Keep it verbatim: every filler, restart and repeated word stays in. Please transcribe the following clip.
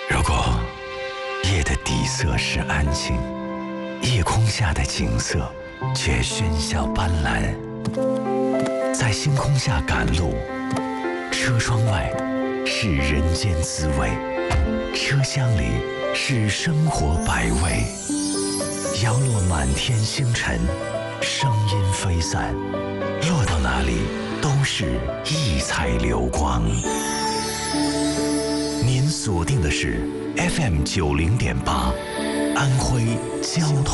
如果夜的底色是安静，夜空下的景色却喧嚣斑斓，在星空下赶路，车窗外是人间滋味，车厢里是生活百味，摇落满天星辰，声音飞散，落到哪里都是异彩流光。您锁定的是 F M 九零点八，安徽交通。